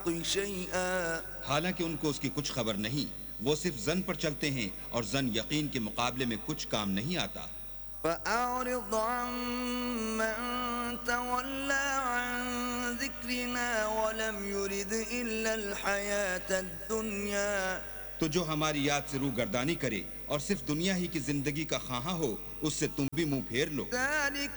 الحق شيئا हालांकि उनको उसकी कुछ खबर नहीं, वो सिर्फ जन पर चलते हैं और जन यकीन के मुकाबले में कुछ काम नहीं आता। فأعرض عمن تولى عن ذكرنا ولم يرد إلا الحياة الدنيا तो जो हमारी याद से रूगर्दानी करे और सिर्फ दुनिया ही की जिंदगी का ख्वाहा हो, उससे तुम भी मुंह फेर लो।